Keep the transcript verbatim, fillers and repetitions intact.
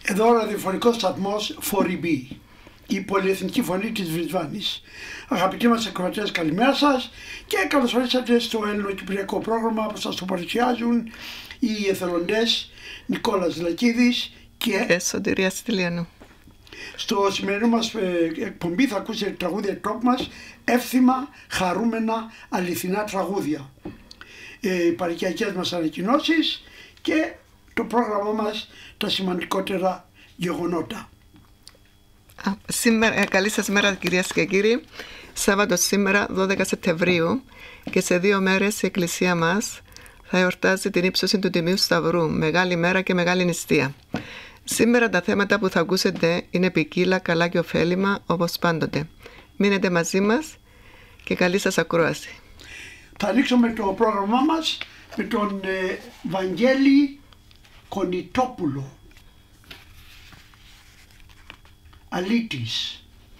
Εδώ ο ραδιοφωνικός σταθμός φορ ι μπι, η πολυεθνική φωνή της Βρισβάνης. Αγαπητοί μας ακροατές, καλημέρα σας και καλώς ορίσατε στο ελληνοκυπριακό πρόγραμμα που σας το παρουσιάζουν οι εθελοντές Νικόλας Λακίδης και, και Σωτηρία Στυλιανού. Στο σημερινό μας εκπομπή θα ακούσετε τραγούδια του τόπου μας, εύθυμα, χαρούμενα, αληθινά τραγούδια. Ε, οι παρικιακές μας ανακοινώσεις και το πρόγραμμά μας, τα σημαντικότερα γεγονότα. Α, σήμερα, καλή σας μέρα κυρίες και κύριοι. Σάββατο σήμερα δώδεκα Σεπτεμβρίου και σε δύο μέρες η Εκκλησία μας θα εορτάζει την ύψωση του Τιμίου Σταυρού, μεγάλη μέρα και μεγάλη νηστεία. Σήμερα τα θέματα που θα ακούσετε είναι ποικίλα, καλά και ωφέλιμα όπως πάντοτε. Μείνετε μαζί μας και καλή σας ακρόαση. Θα ανοίξουμε το πρόγραμμά μας με τον ε, Βαγγέλη Κονιτόπουλο, αλήτης.